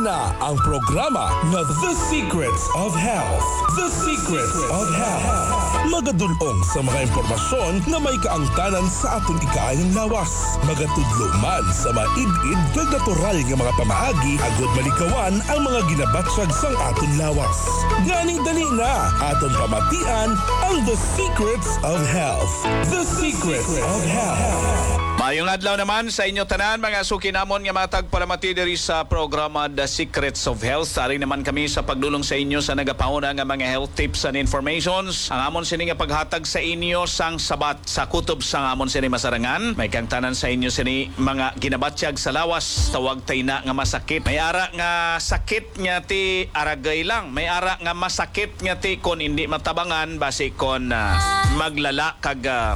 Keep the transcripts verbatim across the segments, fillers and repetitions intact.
na ang programa na The Secrets of Health. The Secrets of Health. Magadulong sa mga impormasyon na may kaangtanan sa aton ikaayang lawas. Magatudlo man sa maid-id kag natural nga mga pamaagi agod malikawan ang mga ginabatsag sang aton lawas. Ganing dali na aton pamatian ang The Secrets of Health. The Secrets of Health. Mayong adlaw naman sa inyo tanan mga sukinamon nga matag palamati diri sa programa The Secrets of Health. Ari naman kami sa pagdulong sa inyo sa nagapauna nga mga health tips and informations. Ang amon sini nga paghatag sa inyo sang sabat sa kutob sang amon sini masarangan. May kang tanan sa inyo sini mga ginabatyag sa lawas. Tawag tay na nga masakit. May ara nga sakit nga ti aragay lang. May ara nga masakit nga ti kon hindi matabangan base kon uh, maglala kag uh,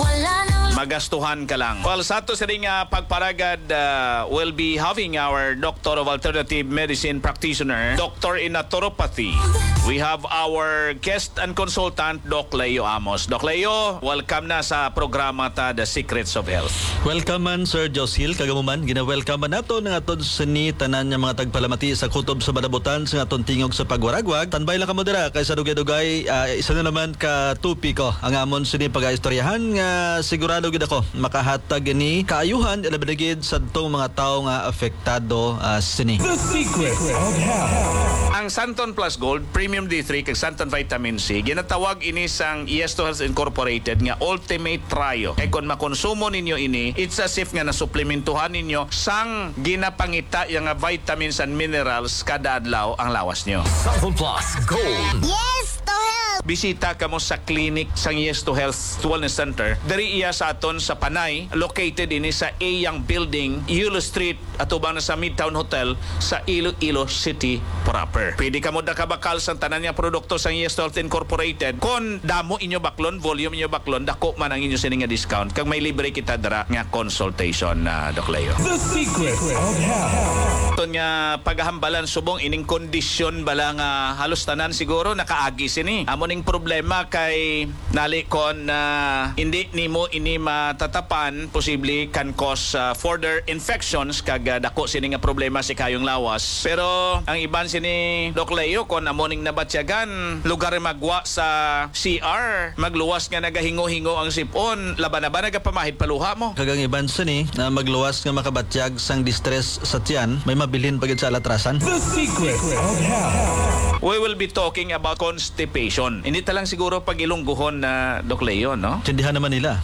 magastuhan ka lang. Well, sa ato sa ring uh, pagparagad, uh, we'll be having our Doctor of Alternative Medicine Practitioner, Doctor in Naturopathy. We have our guest and consultant, Doc Leo Amos. Doc Leo, welcome na sa programa ta The Secrets of Health. Welcome man, Sir Josil. Kagamuman, gina-welcome man nato ng aton sini tanan nga mga tagpalamati sa kutob sa madabutan sa aton tingog sa pagwaragwag. Tanbay lang ka mo dira kay sa dugay-dugay, uh, isa na naman ka tupiko ang amon sini pag-istoryahan nga sigurado gid ako makahatag ni kaayuhan ilabigid sa tong mga tao nga apektado uh, sini. The Secrets of Health. Ang Santon Plus Gold, Premium D three kag Santon Vitamin C, ginatawag ini sang Iesto Health Incorporated nga Ultimate Trio. E kon makonsumo ninyo ini, it's as if nga nasuplementuhan ninyo sang ginapangita yung nga vitamins and minerals kada adlaw ang lawas nyo. Santon Plus Gold. Yes, to help! Bisita kamo sa clinic sang Yes to Health Wellness Center. Dari iya sa aton sa Panay, located ini sa Ayang Building, Yulo Street, atubang na sa Midtown Hotel sa Iloilo City proper. Pwede ka mo dakabakal sa tanan nga produkto sang Yes to Health Incorporated. Kon damo inyo baklon, volume inyo baklon, dako man ang inyo sining nga discount. Kag may libre kita dara nga consultation na uh, Doc Leo. The Secrets of Health. Ito nga paghahambalan subong ining kondisyon bala nga halos tanan siguro nakaagi sini. Amo ning problema kay nalikon na uh, hindi nimo ini matatapan, posible can cause uh, further infections kag uh, dako sini nga problema si kayong lawas. Pero ang iban sini Doc Leo kon amo ning nabatyagan lugar magwa sa C R magluwas nga nagahingo-hingo ang sipon laban na ba nagapamahid paluha mo. Kagang iban sini na magluwas nga makabatyag sang distress sa tiyan, may mabilin pagid sa alatrasan. The Secrets of Health. We will be talking about constipation. Hindi talang siguro pag-ilungguhon na Doc Leo, no? Tindihan naman nila.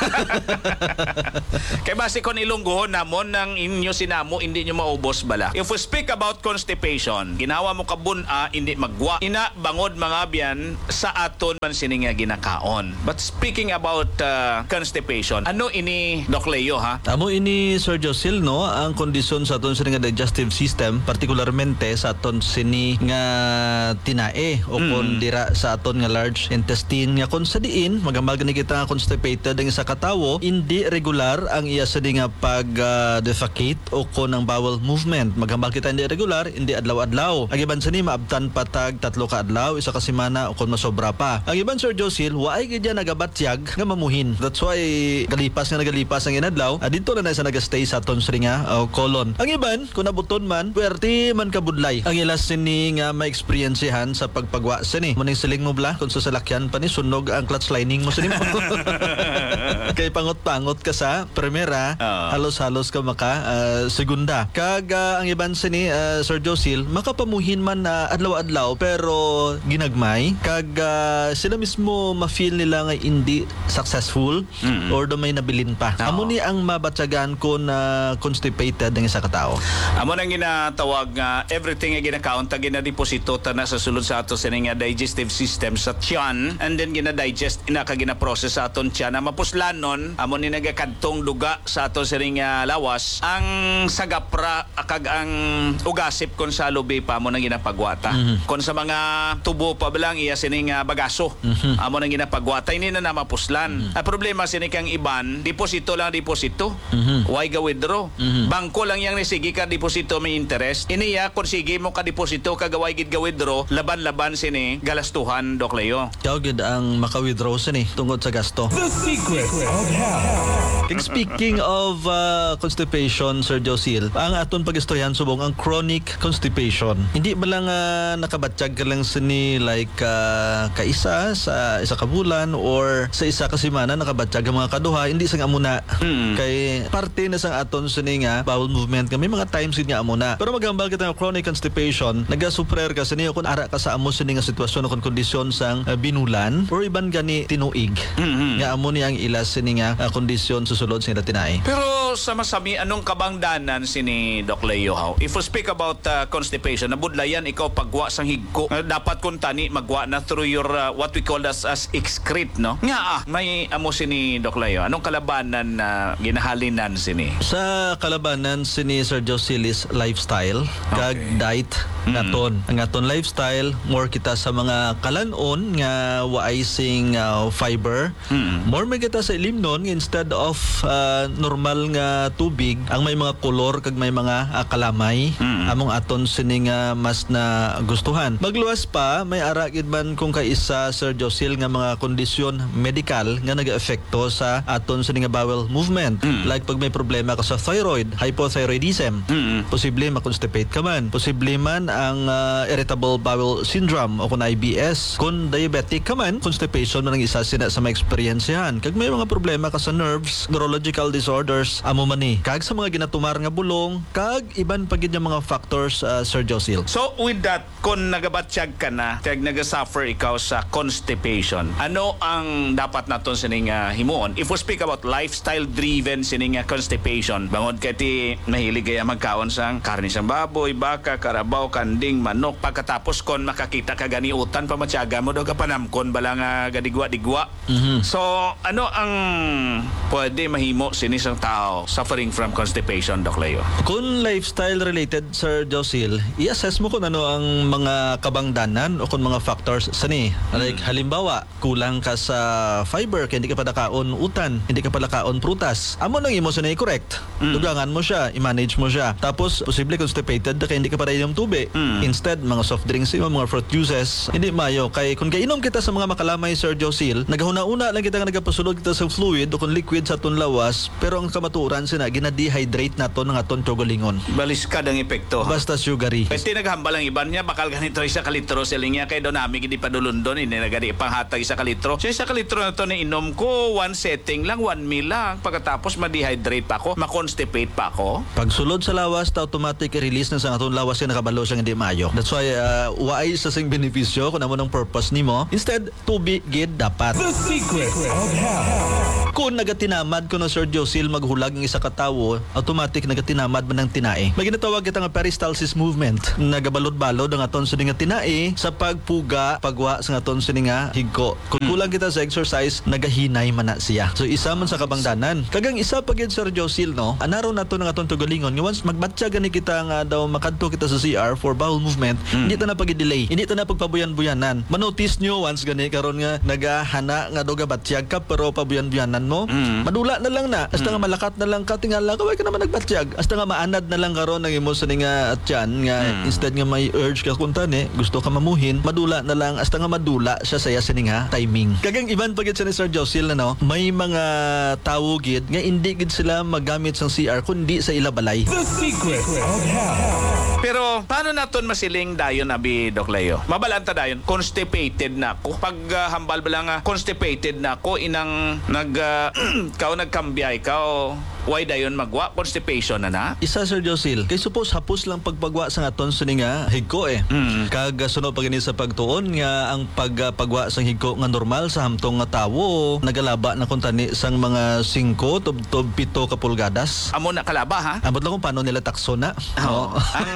Kaya base kon ilungguhon namon ng inyo sinamo, hindi nyo maubos bala. If we speak about constipation, ginawa mo kabuna, hindi magwa. Ina, bangod mga biyan, sa aton man sini nga ginakaon. But speaking about uh, constipation, ano ini Doc Leo, ha? Amo ini Sir Josil, no, ang kondisyon sa aton sini nga digestive system, partikularmente sa aton sini nga tinae o mm. kon dira sa aton nga large intestine nga kon sa diin magambal gani kita nga constipated ang isa ka tawo, hindi regular ang iya sa nga pag uh, defecate o kon ang bowel movement. Magambal kita hindi regular, hindi adlaw-adlaw. Ang iban sini maabtan patag tatlo ka adlaw, isa ka semana o kon masobra pa. Ang iban Sir Josil, waay gid nagabatyag nga mamuhin. That's why kalipas nga nagalipas ang inadlaw, ah, dito na na sa nagastay sa aton sini nga uh, colon. Ang iban kun nabuton man, puwerte man kabudlay. Ang ilas sini nga ma-experiencehan sa pagpagwa sini. Muning siling mo bla kun sa salakyan pa ni sunog ang clutch lining mo sini mo. Kay pangot-pangot ka sa primera, uh. halos-halos ka maka uh, segunda. Kag uh, ang iban sini uh, Sir Josil, makapamuhin man na uh, adlaw-adlaw pero ginagmay. Kag uh, sila mismo ma-feel nila nga hindi successful mm-hmm. or do may nabilin pa. Uh. Amo ni ang mabatyagan ko na constipated ng isa ka tao. Amo nang ginatawag nga uh, everything nga ginakaon ta ginadeposito ta na sa sulod sa ato sini nga digestive system sa tiyan, and then gina-digest ina ka gina-process sa aton tiyan na mapuslanon amo ni nagakadtong duga sa aton sini nga lawas ang sagapra kag ang ugasip kon sa lubi pa amo nang ginapagwata. Mm-hmm. Kon sa mga tubo pa bilang iya sini nga bagaso mm-hmm. amo nang ginapagwata ini na na mapuslan. Mm-hmm. Ang problema sini kang iban deposito lang deposito. Mm-hmm. Why ga withdraw? Mm-hmm. Bangko lang yang nisigi ka deposito may interest. Iniya kon sige mo ka deposito kagaway gid ga withdraw laban-laban sini galastuhan Doc Leo. Kaya gid ang maka-withdraw sini tungod sa gasto. The Secrets of Health. Kaya speaking of uh, constipation, Sir Josil, ang aton pag-istoryahan subong ang chronic constipation. Hindi ba lang uh, nakabatsyag ka lang sini like uh, kaisa sa isa ka bulan or sa isa ka semana nakabatsyag ang mga kaduha, hindi sang amuna. Mm. Kay parte na sang aton sini nga bowel movement nga may mga times gid nga amuna. Pero magambal kita nga chronic constipation, nagasuprer ka sini kung ara ka sa amo sini nga sitwasyon o kung kondisyon sang uh, binulan or iban gani tinuig. Mhm. Nga amo ni ang ilas sini nga uh, kondisyon susulod sa tinai. Pero sa masami, anong kabangdanan si ni Doc Leo how? If we speak about uh, constipation, nabudlayan ikaw pagwa sang higko. Uh, dapat kung tani magwa na through your uh, what we call as as excrete, no? Nga ah, may amo si ni Doc Leo. Anong kalabanan na ginahalinan si ni? Sa kalabanan sini Sir Josilis lifestyle kag Okay. diet ngaton. Ang aton lifestyle more kita sa mga kalanon nga waay sing uh, fiber. Mm. More may kita sa ilimnon instead of uh, normal nga tubig ang may mga kolor kag may mga uh, kalamay. Mm. Among aton sini nga mas na gustuhan. Magluwas pa may ara gid man kung kaisa Sir Josil nga mga kondisyon medikal nga nagaepekto sa aton sini nga bowel movement. Mm. Like pag may problema ka sa thyroid, hypothyroidism, Mm. posible ma-constipate ka man. Posible man ang uh, irritable bowel syndrome o kung I B S. Kung diabetic ka man, constipation man ang isa sina sa ma-experiensyahan. Kag may mga problema ka sa nerves, neurological disorders, amo man ni. Kag sa mga ginatumar nga bulong, kag iban pa gid nga mga factors, uh, Sir Josil. So with that, kung nagabatsyag ka na, kag nagasuffer ikaw sa constipation, ano ang dapat naton sining uh, himuon? If we speak about lifestyle-driven sining uh, constipation, bangod kay ti mahilig kaya magkaon sang karne sang baboy, baka, karabaw, kanding, manok, pagkatapos kon makakita ka ganiutan, pamatyaga mo daw ka panamkon bala nga gadigwa-digwa. Mhm. So, ano ang pwede mahimo sini sang tao suffering from constipation, Doc Leo? Kung lifestyle related, Sir Josil, i-assess mo kung ano ang mga kabangdanan o kung mga factors sa ni. Like halimbawa, kulang ka sa fiber kaya hindi ka pa nakaon utan, hindi ka pa nakaon prutas. Amo nang imo sa ni correct. Mm. Dugangan mo siya, i-manage mo siya. Tapos posible constipated kaya hindi ka pa inom tubig. Mm. Instead, mga soft drinks, mga fruit juices, hindi mayo. Kay kung kainom kita sa mga makalamay, Sir Josil, nagahuna-una lang kita nga nagapasulod kita sa fluid o kung liquid sa aton lawas, pero ang kamaturan sina gina-dehydrate nato ng aton tiogolingon. Baliskad ang epekto. Basta sugary. Pwede naghambal ang iban niya, bakal ganito isa kalitro sila niya, kay doon namin hindi pa dulundon, hindi na gani panghatag isa kalitro. So isa kalitro na to na inom ko, one setting lang, one meal lang. Pagkatapos ma-dehydrate pa ako, ma-constipate pa ako. Pag sulod sa lawas, ta automatic i-release na sa aton lawas yung nakabalo siyang hindi maayo. That's why, uh, waay sa sing benepisyo kung ano ng purpose nimo. Instead, tubig gid dapat. The secrets of health. Kung nagatinamad ko na Sir Josil maghulag ng isa ka tawo, automatic nagatinamad man ng tinae. May ginatawag kita nga peristalsis movement. Nagabalod-balod ang aton sa nga tinae sa pagpuga, pagwa sa aton sa nga higko. Kung kulang kita sa exercise, nagahinay man na siya. So isa man sa kabangdanan. Kagang isa pa gid Sir Josil, no? Anaro nato ng aton tugalingon. Nga once magbatya gani kita nga daw makadto kita sa C R for bowel movement, Mm. hindi ta na pag-delay. Hindi ta na pagpabuyan-buyanan. Manotice nyo once gani karon nga nagahana nga daw gabatyag ka pero pabuyan-buyanan mo. Mm. Madula na lang na. Hasta nga malakat na lang ka tingala ka, way ka naman nagbatyag. Hasta nga maanad na lang karon ng imo sa nga atyan nga Mm. instead nga may urge ka kunta ni gusto ka mamuhin, madula na lang hasta nga madula siya saya sa nga timing. Kagang iban pa gid sa ni Sir Josil na no, may mga tawo gid nga hindi gid sila magamit sang C R kundi sa ila balay. The secrets of health. Pero paano naton masiling dayon abi Doc Leo? Mabalanta dayon, constipated na ako. Pag uh, hambal ba lang uh, constipated na ako, inang nag uh, kao nagkambiyay ka o why dayon magwa constipation na na? Isa Sir Josil, kay suppose hapos lang pagpagwa sa aton sa nga higko eh. Mm. Kag uh, sunod pa gini sa pagtuon nga ang pagpagwa sa higko nga normal sa hamtong nga tawo nagalaba na kun tani sang mga singko tub-tub pito ka pulgadas. Amo na kalaba ha? Abot lang kung paano nila takso na. Oo.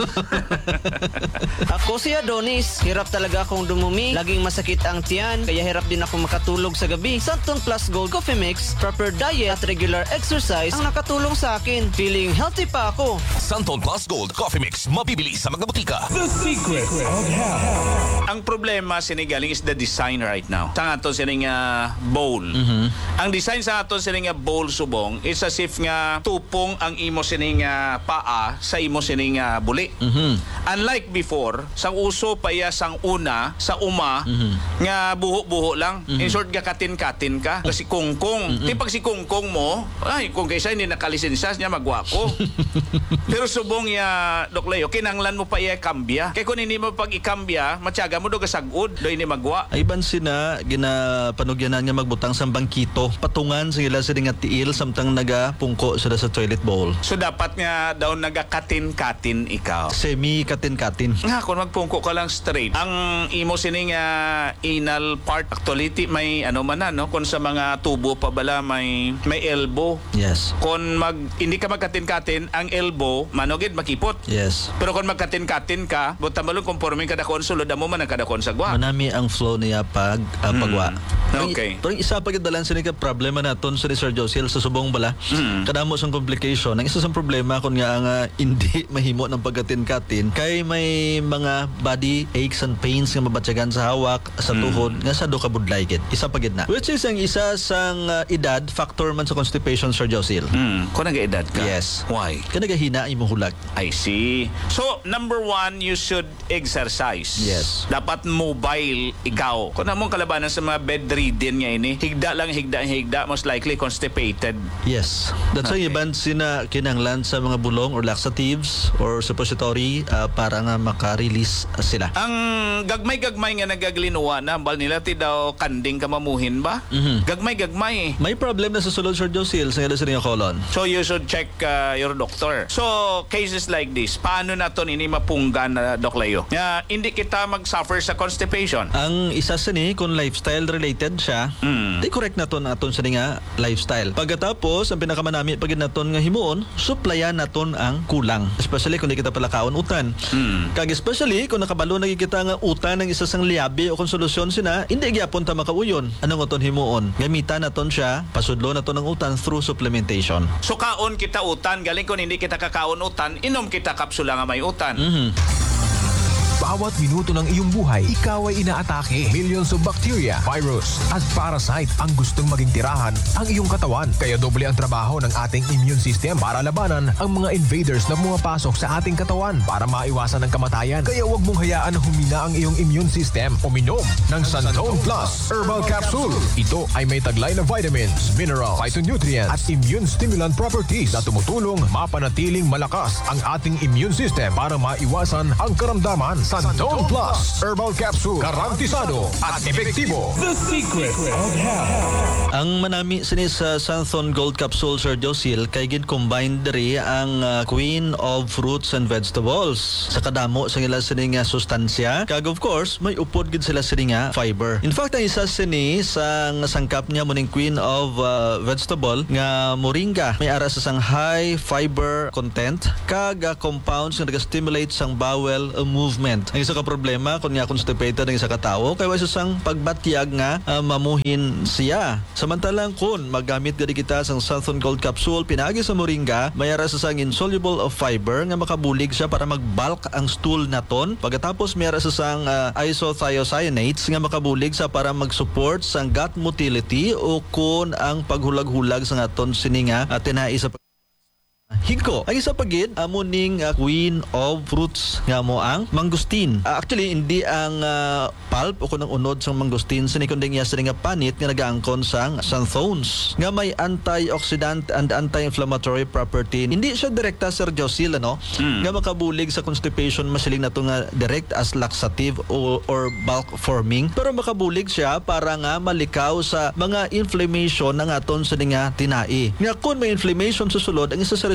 Ako si Adonis, hirap talaga akong dumumi, laging masakit ang tiyan, kaya hirap din ako makatulog sa gabi. Santon Plus Gold Coffee Mix, proper diet at regular exercise ang makatulong sa akin. Feeling healthy pa ako. Santon Plus Gold Coffee Mix. Mabibili sa mga butika. The secrets of health. Ang problema sinigaling is the design right now. Sa aton sining nga bowl. Ang design sa aton sining nga bowl subong is as if nga tupong ang imo sining nga paa sa imo sining nga buli. Unlike before, sa uso pa iya sang una sa uma nga buho-buho lang. In short, gakatin-katin ka. Kasi kungkong. Di pag si kungkong mo, ay kung kaysa hindi nakalisensas niya magwako. Pero subong ya Doc Leo, kinanglan mo pa iya kambya. Kaya kung hindi mo pag ikambya, matyaga mo do gasagod, do ini magwa. Ay ban sina ginapanugyanan nga magbutang sa bangkito patungan sila sa nga tiil samtang nagapungko sila sa toilet bowl. So dapat nga daw nagakatin-katin ikaw. Semi katin-katin. Nga, kung magpungko ka lang straight, ang imo sining uh, anal part, actually, may ano man na, no? Kung sa mga tubo pa bala, may, may elbow. Yes. Kung mag, hindi ka magkatin-katin, ang elbow, manogid, makipot. Yes. Pero kung magkatin-katin ka, buta malong conforming kadakon, sulod mo man ang kadakon sa gwa. Manami ang flow niya pag uh, pagwa. Okay. Pero isa pa dalan sa nika problema naton sa ni Sir Josiel sa subong bala. Mm. Kadamo sang complication. Ang isa sang problema kun nga nga hindi mahimo ng pagkatin-katin kay may mga body aches and pains nga mabatyagan sa hawak, sa tuhod, nga sa do ka budlay gid. Isa pa gid na. Which is ang isa sang uh, edad factor man sa constipation, Sir Josiel. Hmm. Kung nag-edad ka? Yes. Why? Kanagahina imong hulag. I see. So, number one, you should exercise. Yes. Dapat mobile ikaw. Kung namang kalabanan sa mga bedridden nga ini, higda lang, higda, higda, most likely constipated. Yes. That's Okay. why iban sina kinanglan sa mga bulong or laxatives or suppository uh, para nga maka-release sila. Ang gagmay-gagmay nga nagaglinuwa na, bal nila ti daw kanding kamamuhin ba? Mhm. Gagmay-gagmay eh. May problem na sa sulod, Sir Josiel, sa nga sa inyong colon. So you should check uh, your doctor. So cases like this, paano naton ini mapunggan na Doc Leo? Nga hindi kita mag-suffer sa constipation. Ang isa sa ni, kung lifestyle related siya, Mm. di correct naton aton sa ni nga lifestyle. Pagkatapos, ang pinakamanami pag naton nga himuon, supplyan naton ang kulang. Especially kung di kita pala kaon utan. Mm. Kag especially kung nakabalo na kita nga utan ng isa sang liabi o kung solusyon sina, hindi gyapon ta makauyon. Anong aton himuon? Gamitan naton siya, pasudlo naton ang utan through supplementation. So kaon kita utan, galing kung hindi kita kakaon utan, inom kita kapsula nga may utan. Mhm. Bawat minuto ng iyong buhay, ikaw ay inaatake. Millions of bacteria, virus, at parasite ang gustong maging tirahan ang iyong katawan. Kaya doble ang trabaho ng ating immune system para labanan ang mga invaders na pumapasok sa ating katawan para maiwasan ang kamatayan. Kaya huwag mong hayaan na humina ang iyong immune system. Uminom ng Santon Plus Herbal Capsule. Ito ay may taglay na vitamins, minerals, phytonutrients, at immune stimulant properties na tumutulong mapanatiling malakas ang ating immune system para maiwasan ang karamdaman. Santon Plus Herbal Capsule. Garantisado at epektibo. The secrets of health. Ang manami sini sa Santhon Gold Capsule, Sir Josiel, kay gid combined diri ang uh, Queen of Fruits and Vegetables. Sa kadamo sa nila sini nga sustansya, kag of course may upod gid sila sini nga fiber. In fact, ang isa sini sa sangkap niya muning Queen of uh, Vegetable nga moringa, may ara sa sang high fiber content kag uh, compounds nga naga-stimulate sang bowel uh, movement. Ang isa ka problema kung nga constipated ang isa ka tawo, kay wa sang pagbatyag nga uh, mamuhin siya. Samantalang kung maggamit gadi kita sang Santhon Gold Capsule pinagi sa moringa, mayara sa sang insoluble of fiber nga makabulig siya para mag-bulk ang stool naton. Pagkatapos mayara sa sang uh, isothiocyanates nga makabulig sa para mag-support sang gut motility o kung ang paghulag-hulag sa aton sininga at tinai sa higko. Ang isa pagid amo ning uh, Queen of Fruits nga mo ang mangustin. Uh, actually hindi ang uh, pulp o kunang unod sang mangustin sini kundi nga sini nga panit nga nagaangkon sang xanthones nga may antioxidant and anti-inflammatory property. Hindi siya direkta, Sir Josiel, ano? Mm. Nga makabulig sa constipation, masiling na to nga direct as laxative o, or bulk forming, pero makabulig siya para nga malikaw sa mga inflammation ng aton sa nga tinai. Nga kung may inflammation sa sulod, ang isa sa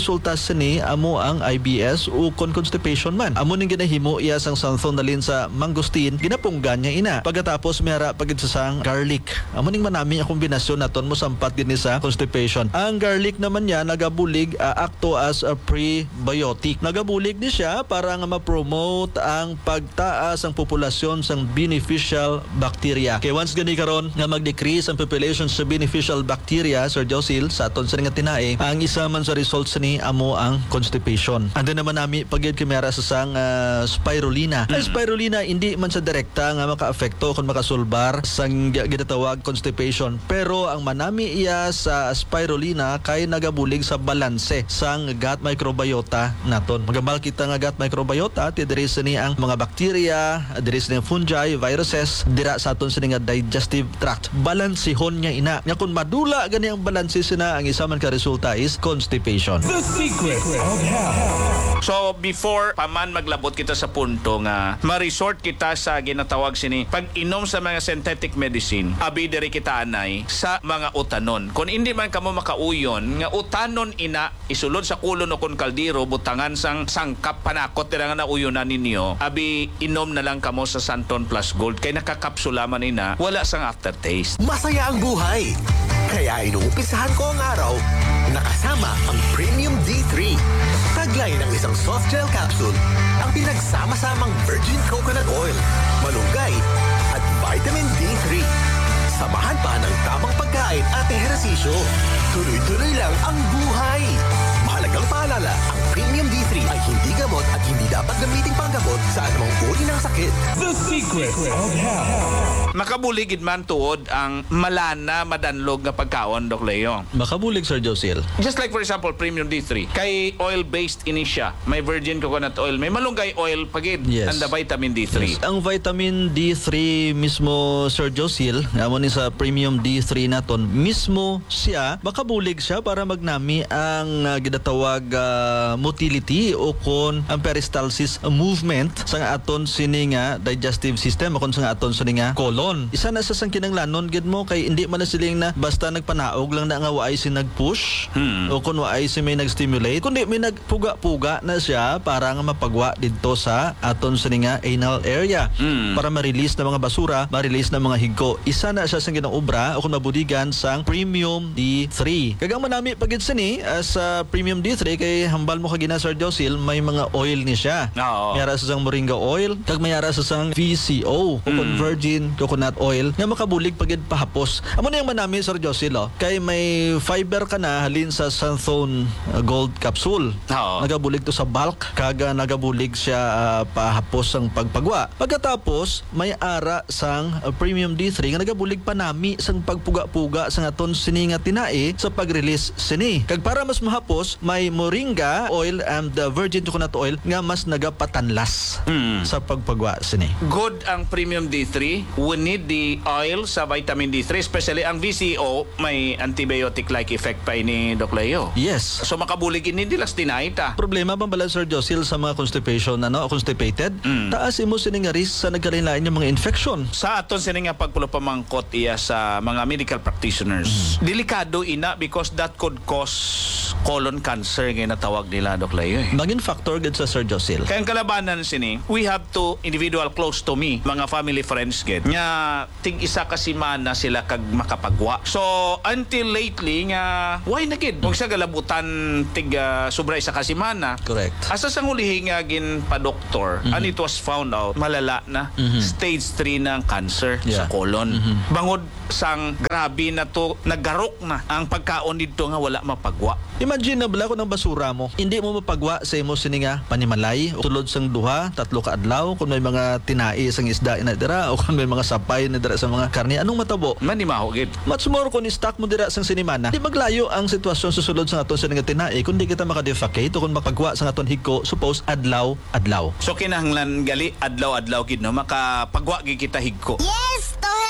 resulta sini amo ang I B S o kon constipation man. Amo ning ginahimo iya sang santhonalin sa mangustin, ginapunggan niya ina. Pagkatapos mayara pagid sa sang garlic. Amo ning manami ang kombinasyon naton mo sampat gid ni sa constipation. Ang garlic naman niya nagabulig uh, acto as a prebiotic. Nagabulig ni siya para nga ma-promote ang pagtaas ang populasyon sang beneficial bacteria. Kay once gani karon nga mag-decrease ang population sa beneficial bacteria, Sir Josil, sa aton sa nga tinae, ang isa man sa results ni amo ang constipation. Ando naman nami pagid kamera sa sang uh, spirulina. Ang spirulina hindi man sa direkta nga maka-apekto kung makasulbar sang ginatawag constipation, pero ang manami iya sa spirulina kay nagabulig sa balanse sang gut microbiota naton. Magambal kita nga gut microbiota, ti diri sa ni ang mga bacteria, diri sa ni fungi, viruses, dira sa aton sa ni nga digestive tract. Balansihon niya ina. Nga kung madula gani ang balanse sina, ang isa man ka resulta is constipation. The secret of health. So before pa man maglabot kita sa punto nga ma-resort kita sa ginatawag sini pag-inom sa mga synthetic medicine, abi diri kita anay sa mga utanon. Kung hindi man kamo makauyon nga utanon ina isulod sa kulon o kon kaldero butangan sang sangkap panakot dira nga nauyonan ninyo, abi inom na lang kamo sa Santon Plus Gold kay nakakapsula man ina, wala sang aftertaste. Masaya ang buhay. Kaya inuumpisahan ko ang araw nakasama ang Premium D three. Taglay ng isang soft gel capsule ang pinagsama-samang virgin coconut oil, malunggay at vitamin D three. Samahan pa ng tamang pagkain at ehersisyo. Tuloy-tuloy lang ang buhay. Mahalagang paalala, ang Premium D three ay hindi gamot at hindi dapat gamiting panggamot sa anumang uri ng sakit. The secret of health. Makabuligid man tuod ang malana madanlog nga pagkaon, Doc Leo. Makabulig, Sir Josil. Just like for example, Premium D three. Kay oil-based ini siya. May virgin coconut oil, may malunggay oil pagid. Yes. And the vitamin D three. Yes. Ang vitamin D three mismo, Sir Josil, amo ni sa Premium D three naton, mismo siya, makabulig siya para magnami ang uh, ginatawag uh, motility o kon ang peristalsis movement sa aton sini nga digestive system o kon sa aton sini nga colon. Isa na sa sang kinanglanon gid mo kay hindi man na siling na basta nagpanaog lang na nga waay si nag-push Hmm. o kun waay si may nag-stimulate, kundi may nagpuga-puga na siya para nga mapagwa didto sa aton sini nga anal area Hmm. para ma-release na mga basura, ma-release na mga higko. Isa na siya sang ginobra o kun mabudigan sang Premium D three. Kagang manami pagid sini as sa Premium D three kay hambal mo kagina, Sir Josil, may mga oil ni siya. Oo. Mayara sa sang moringa oil, kag mayara sa sang V C O o kun virgin coconut oil nga makabulig pagid pahapos. Amo na yung manami, Sir Josil, oh, kay may fiber ka na halin sa Santhone uh, Gold capsule. Oo. Nagabulig to sa bulk, kaga nagabulig siya uh, pahapos ang pagpagwa. Pagkatapos may ara sang uh, Premium D three nga nagabulig pa nami sang pagpuga-puga sang aton sini nga tinae sa pag-release sini. Kag para mas mahapos, may moringa oil and the virgin coconut oil nga mas nagapatanlas Mm. sa pagpagwa sini. Good ang Premium D three. We need the oil sa vitamin D three, especially ang V C O, may antibiotic-like effect pa ini, Doc Leo. Yes. So makabulig ini dilas tinaita. Problema bang bala, Sir Josil, sa mga constipation, ano, constipated? Mm. Taas imo sini nga risk sa nagkalain-lain yung mga infection. Sa aton sini nga pagpulo pamangkot iya sa mga medical practitioners. Delikado ina because that could cause colon cancer nga natawag nila, Doc Leo. Eh. Maging factor gid sa Sir Josil. Kaya ang kalabanan sini, we have to individual close to me, mga family friends gid. Nga tig isa ka semana sila kag makapagwa. So until lately nga why na gid? Kung sa galabutan tig uh, sobra isa ka semana. Correct. Asa sang ulihi nga gin pa doktor, Mhm. and it was found out malala na Mhm. stage three na ang cancer sa Yeah. colon. Mhm. Bangod sang grabe na to, naggarok na ang pagkaon dito nga wala mapagwa. Imagine na bala ko ng basura mo, hindi mo mapagwa sa imo sini nga panimalay, tulod sang duha, tatlo ka adlaw, kung may mga tinai sang isda ina dira o kung may mga sapay na dira sa mga karne, anong matabo? Manimaho gid. Much more kung i-stock mo dira sang sinimana, di maglayo ang sitwasyon sa sulod sa aton sini nga tinai kung di kita makadefecate o kung mapagwa sa aton higko, suppose adlaw adlaw. So kinahanglan gali adlaw-adlaw gid no makapagwa gid kita higko. Yes,